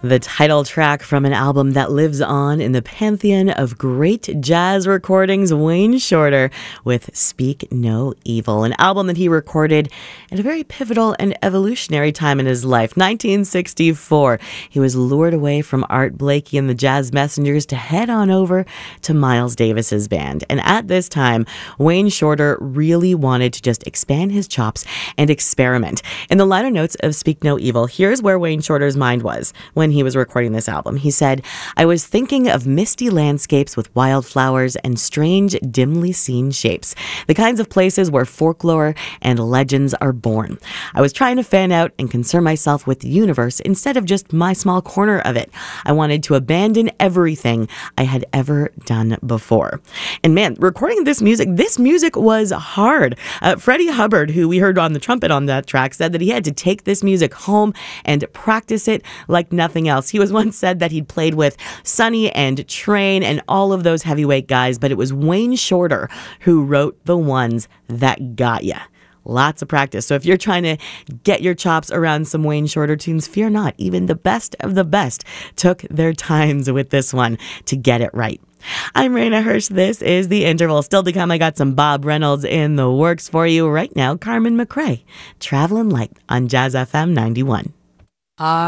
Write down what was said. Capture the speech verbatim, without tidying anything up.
The title track from an album that lives on in the pantheon of great jazz recordings, Wayne Shorter with Speak No Evil, an album that he recorded at a very pivotal and evolutionary time in his life, nineteen sixty-four. He was lured away from Art Blakey and the Jazz Messengers to head on over to Miles Davis's band. And at this time, Wayne Shorter really wanted to just expand his chops and experiment. In the liner notes of Speak No Evil, here's where Wayne Shorter's mind was when he was recording this album. He said, "I was thinking of misty landscapes with wildflowers and strange, dimly seen shapes, the kinds of places where folklore and legends are born. I was trying to fan out and concern myself with the universe instead of just my small corner of it. I wanted to abandon everything I had ever done before." And man, recording this music, this music was hard. Uh, Freddie Hubbard, who we heard on the trumpet on that track, said that he had to take this music home and practice it like nothing else. He was once said that he'd played with Sonny and Train and all of those heavyweight guys, but it was Wayne Shorter who wrote the ones that got ya. Lots of practice. So if you're trying to get your chops around some Wayne Shorter tunes, fear not. Even the best of the best took their times with this one to get it right. I'm Raina Hirsch. This is The Interval. Still to come, I got some Bob Reynolds in the works for you. Right now, Carmen McRae, Traveling Light on Jazz F M ninety-one. Uh